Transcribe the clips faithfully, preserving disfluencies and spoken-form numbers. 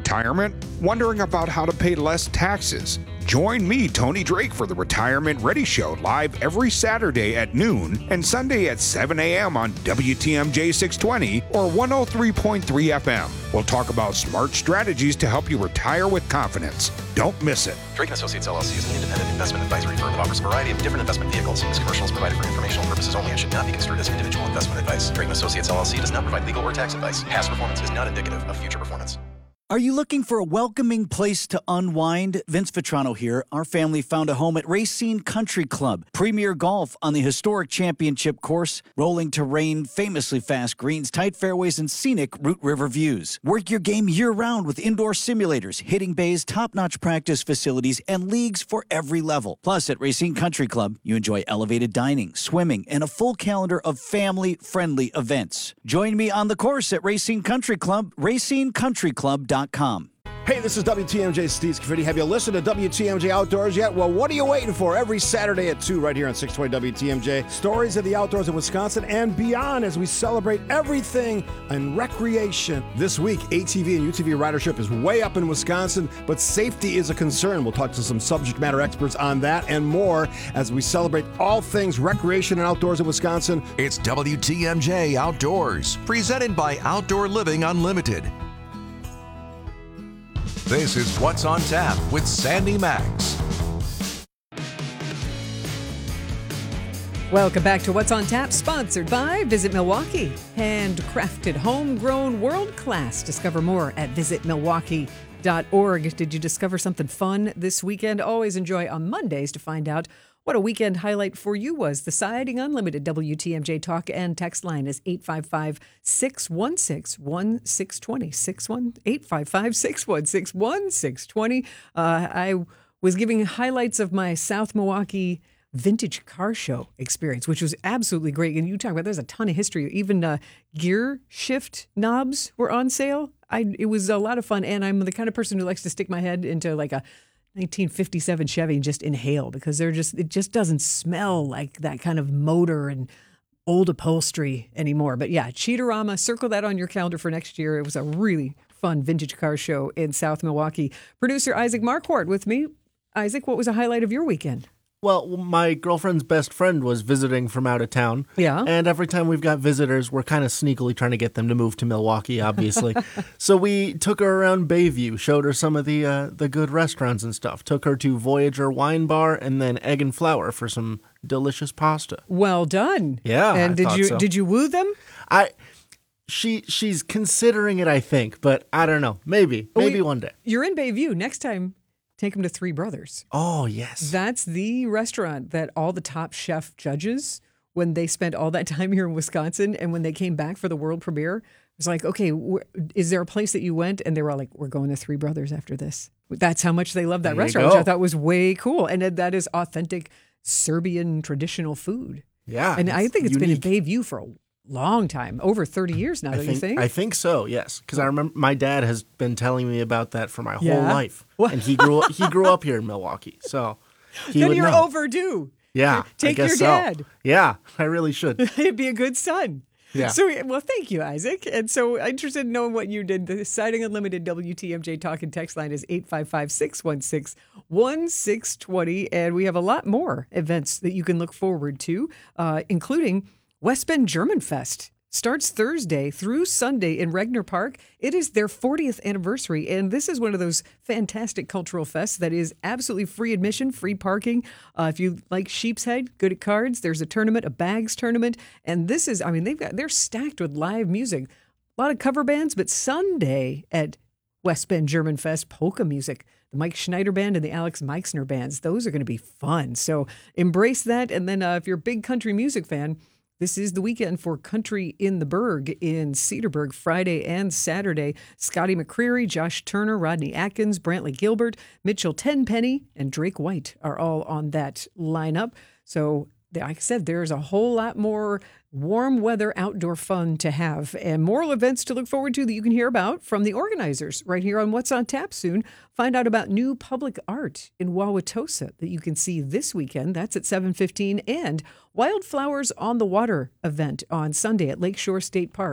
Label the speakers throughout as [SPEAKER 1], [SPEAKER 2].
[SPEAKER 1] retirement? Wondering about how to pay less taxes? Join me, Tony Drake, for the Retirement Ready Show live every Saturday at noon and Sunday at seven a.m. on W T M J six twenty or one oh three point three F M. We'll talk about smart strategies to help you retire with confidence. Don't miss it.
[SPEAKER 2] Drake and Associates L L C is an independent investment advisory firm that offers a variety of different investment vehicles. This commercial is provided for informational purposes only and should not be construed as individual investment advice. Drake and Associates L L C does not provide legal or tax advice. Past performance is not indicative of future performance.
[SPEAKER 3] Are you looking for a welcoming place to unwind? Vince Vitrano here. Our family found a home at Racine Country Club. Premier golf on the historic championship course, rolling terrain, famously fast greens, tight fairways, and scenic Root River views. Work your game year-round with indoor simulators, hitting bays, top-notch practice facilities, and leagues for every level. Plus, at Racine Country Club, you enjoy elevated dining, swimming, and a full calendar of family-friendly events. Join me on the course at Racine Country Club, racine country club dot com.
[SPEAKER 4] Hey, this is W T M J Steve Scaffidi. Have you listened to W T M J Outdoors yet? Well, what are you waiting for? Every Saturday at two right here on six twenty W T M J. Stories of the outdoors in Wisconsin and beyond as we celebrate everything in recreation. This week, A T V and U T V ridership is way up in Wisconsin, but safety is a concern. We'll talk to some subject matter experts on that and more as we celebrate all things recreation and outdoors in Wisconsin.
[SPEAKER 5] It's W T M J Outdoors, presented by Outdoor Living Unlimited. This is What's on Tap with Sandy Max.
[SPEAKER 6] Welcome back to What's on Tap, sponsored by Visit Milwaukee. Handcrafted, homegrown, world class. Discover more at visit milwaukee dot org. Did you discover something fun this weekend? Always enjoy on Mondays to find out what a weekend highlight for you was. The Siding Unlimited W T M J talk and text line is eight five five, six one six, one six two zero. eight five five, six one six, one six two zero. Uh, I was giving highlights of my South Milwaukee vintage car show experience, which was absolutely great. And you talk about, there's a ton of history. Even uh, gear shift knobs were on sale. I, it was a lot of fun. And I'm the kind of person who likes to stick my head into like a nineteen fifty-seven Chevy and just inhale, because they're just it just doesn't smell like that kind of motor and old upholstery anymore. But yeah, Cheaterama, circle that on your calendar for next year. It was a really fun vintage car show in South Milwaukee. Producer Isaac Marquardt with me. Isaac, what was a highlight of your weekend?
[SPEAKER 7] Well, my girlfriend's best friend was visiting from out of town.
[SPEAKER 6] Yeah.
[SPEAKER 7] And every time we've got visitors, we're kind of sneakily trying to get them to move to Milwaukee, obviously. So we took her around Bayview, showed her some of the uh, the good restaurants and stuff. Took her to Voyager Wine Bar and then Egg and Flour for some delicious pasta.
[SPEAKER 6] Well done.
[SPEAKER 7] Yeah,
[SPEAKER 6] And
[SPEAKER 7] I
[SPEAKER 6] did
[SPEAKER 7] thought
[SPEAKER 6] you
[SPEAKER 7] so.
[SPEAKER 6] did you woo them?
[SPEAKER 7] I she she's considering it, I think, but I don't know. Maybe. Maybe
[SPEAKER 6] We-
[SPEAKER 7] one day.
[SPEAKER 6] You're in Bayview. Next time, take them to Three Brothers.
[SPEAKER 7] Oh, yes.
[SPEAKER 6] That's the restaurant that all the top chef judges, when they spent all that time here in Wisconsin and when they came back for the world premiere, it was like, okay, wh- is there a place that you went? And they were all like, we're going to Three Brothers after this. That's how much they love that
[SPEAKER 7] There you
[SPEAKER 6] restaurant, which
[SPEAKER 7] go.
[SPEAKER 6] I thought was way cool. And that is authentic Serbian traditional food.
[SPEAKER 7] Yeah.
[SPEAKER 6] And I
[SPEAKER 7] it's
[SPEAKER 6] think it's
[SPEAKER 7] unique.
[SPEAKER 6] been in Bayview for a long time, over thirty years now,
[SPEAKER 7] I
[SPEAKER 6] don't
[SPEAKER 7] think,
[SPEAKER 6] you think?
[SPEAKER 7] I think so, yes. Because I remember my dad has been telling me about that for my whole
[SPEAKER 6] Yeah?
[SPEAKER 7] life.
[SPEAKER 6] What?
[SPEAKER 7] And he grew he grew up here in Milwaukee. So he
[SPEAKER 6] then
[SPEAKER 7] would
[SPEAKER 6] you're
[SPEAKER 7] know.
[SPEAKER 6] overdue.
[SPEAKER 7] Yeah. I
[SPEAKER 6] Take your
[SPEAKER 7] guess so.
[SPEAKER 6] dad.
[SPEAKER 7] Yeah, I really should.
[SPEAKER 6] He'd be a good son.
[SPEAKER 7] Yeah.
[SPEAKER 6] So, well, thank you, Isaac. And so I'm interested in knowing what you did. The Siding Unlimited W T M J talk and text line is eight five five, six one six, one six two zero. And we have a lot more events that you can look forward to, uh, including West Bend German Fest. Starts Thursday through Sunday in Regner Park. It is their fortieth anniversary, and this is one of those fantastic cultural fests that is absolutely free admission, free parking. Uh, if you like Sheep's Head, good at cards, there's a tournament, a bags tournament, and this is, I mean, they've got they're stacked with live music. A lot of cover bands, but Sunday at West Bend German Fest, polka music. The Mike Schneider Band and the Alex Meixner Bands, those are going to be fun. So embrace that, and then uh, if you're a big country music fan, this is the weekend for Country in the Berg in Cedarburg, Friday and Saturday. Scotty McCreery, Josh Turner, Rodney Atkins, Brantley Gilbert, Mitchell Tenpenny, and Drake White are all on that lineup. So, like I said, there's a whole lot more warm weather outdoor fun to have and more events to look forward to that you can hear about from the organizers right here on What's on Tap soon. Find out about new public art in Wauwatosa that you can see this weekend. That's at seven fifteen, and Wildflowers on the Water event on Sunday at Lakeshore State Park.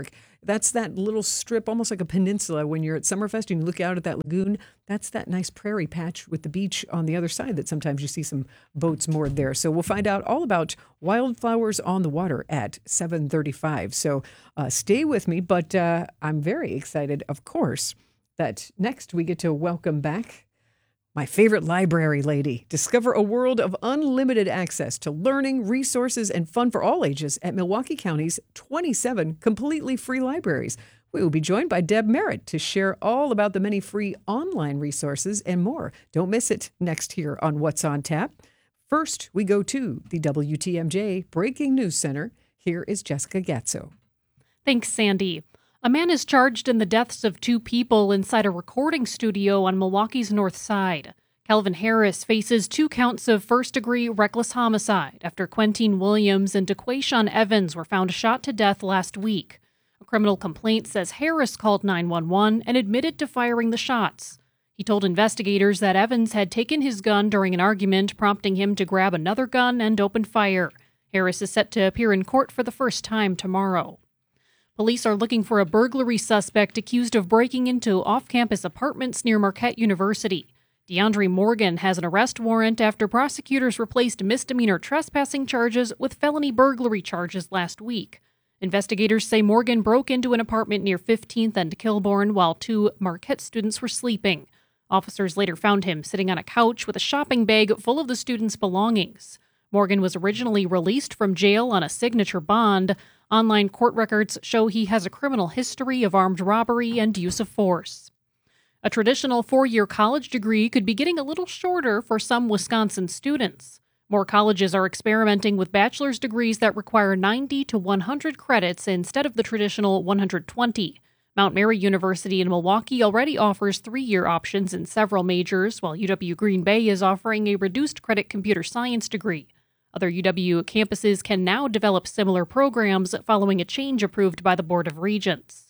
[SPEAKER 6] That's that little strip, almost like a peninsula when you're at Summerfest and you look out at that lagoon. That's that nice prairie patch with the beach on the other side that sometimes you see some boats moored there. So we'll find out all about Wildflowers on the Water at seven thirty-five. So uh, stay with me, but uh, I'm very excited, of course, that next we get to welcome back my favorite library lady. Discover a world of unlimited access to learning, resources, and fun for all ages at Milwaukee County's twenty-seven completely free libraries. We will be joined by Deb Merritt to share all about the many free online resources and more. Don't miss it next here on What's on Tap. First, we go to the W T M J Breaking News Center. Here is Jessica Gatzo.
[SPEAKER 8] Thanks, Sandy. A man is charged in the deaths of two people inside a recording studio on Milwaukee's North Side. Calvin Harris faces two counts of first-degree reckless homicide after Quentin Williams and DeQuayshawn Evans were found shot to death last week. A criminal complaint says Harris called nine one one and admitted to firing the shots. He told investigators that Evans had taken his gun during an argument, prompting him to grab another gun and open fire. Harris is set to appear in court for the first time tomorrow. Police are looking for a burglary suspect accused of breaking into off-campus apartments near Marquette University. DeAndre Morgan has an arrest warrant after prosecutors replaced misdemeanor trespassing charges with felony burglary charges last week. Investigators say Morgan broke into an apartment near fifteenth and Kilbourne while two Marquette students were sleeping. Officers later found him sitting on a couch with a shopping bag full of the students' belongings. Morgan was originally released from jail on a signature bond. Online court records show he has a criminal history of armed robbery and use of force. A traditional four-year college degree could be getting a little shorter for some Wisconsin students. More colleges are experimenting with bachelor's degrees that require ninety to one hundred credits instead of the traditional one hundred twenty. Mount Mary University in Milwaukee already offers three-year options in several majors, while U W Green Bay is offering a reduced credit computer science degree. Other U W campuses can now develop similar programs following a change approved by the Board of Regents.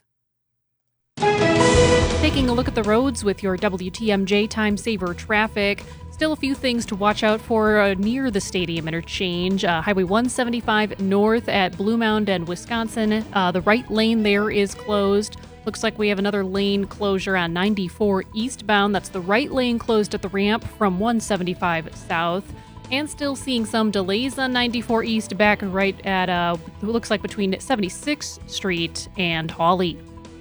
[SPEAKER 8] Taking a look at the roads with your W T M J Time Saver traffic. Still a few things to watch out for uh, near the stadium interchange. Uh, Highway one seventy-five north at Blue Mound and Wisconsin. Uh, the right lane there is closed. Looks like we have another lane closure on ninety-four eastbound. That's the right lane closed at the ramp from one seventy-five south. And still seeing some delays on ninety-four east back right at, uh, it looks like between seventy-sixth Street and Hawley.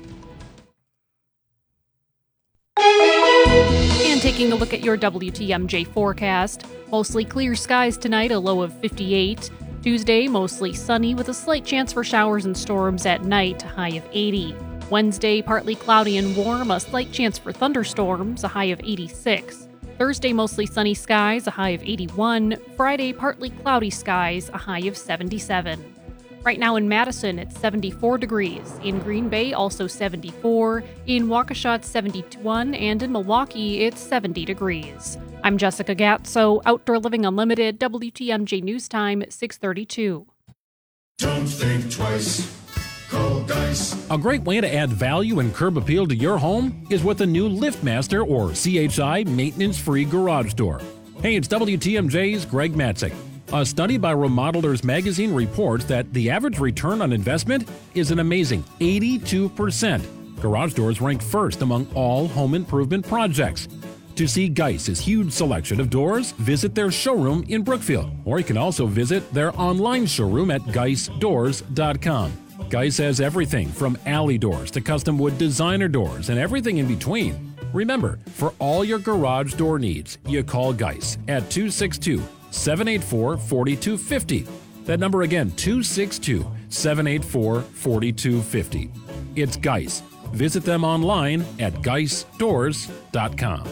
[SPEAKER 8] And taking a look at your W T M J forecast. Mostly clear skies tonight, a low of fifty-eight. Tuesday, mostly sunny with a slight chance for showers and storms at night, a high of eighty. Wednesday, partly cloudy and warm, a slight chance for thunderstorms, a high of eighty-six. Thursday, mostly sunny skies, a high of eighty-one. Friday, partly cloudy skies, a high of seventy-seven. Right now in Madison, it's seventy-four degrees. In Green Bay, also seventy-four. In Waukesha, it's seventy-one. And in Milwaukee, it's seventy degrees. I'm Jessica Gatzo, Outdoor Living Unlimited, W T M J News Time, six thirty-two.
[SPEAKER 9] Don't think twice. Call Geis.
[SPEAKER 10] A great way to add value and curb appeal to your home is with a new LiftMaster or C H I maintenance-free garage door. Hey, it's W T M J's Greg Matzik. A study by Remodelers Magazine reports that the average return on investment is an amazing eighty-two percent. Garage doors rank first among all home improvement projects. To see Geis's huge selection of doors, visit their showroom in Brookfield, or you can also visit their online showroom at geis doors dot com. Geis has everything from alley doors to custom wood designer doors and everything in between. Remember, for all your garage door needs, you call Geis at two six two, seven eight four, four two five zero. That number again, two six two, seven eight four, four two five zero. It's Geis. Visit them online at geis doors dot com.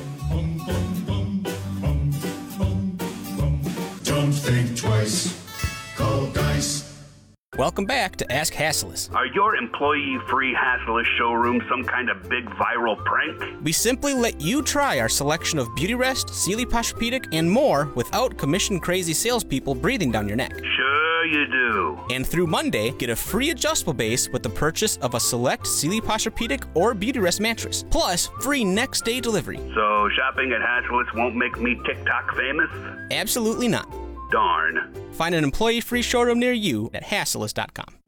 [SPEAKER 9] Don't think twice. Call Geis.
[SPEAKER 11] Welcome back to Ask Hasslis.
[SPEAKER 12] Are your employee-free Hasslis showrooms some kind of big viral prank?
[SPEAKER 11] We simply let you try our selection of Beautyrest, Sealy Posturepedic, and more without commission-crazy salespeople breathing down your neck.
[SPEAKER 12] Sure you do.
[SPEAKER 11] And through Monday, get a free adjustable base with the purchase of a select Sealy Posturepedic or Beautyrest mattress, plus free next-day delivery.
[SPEAKER 12] So shopping at Hasslis won't make me TikTok famous?
[SPEAKER 11] Absolutely not.
[SPEAKER 12] Darn.
[SPEAKER 11] Find an employee-free showroom near you at hasslis dot com.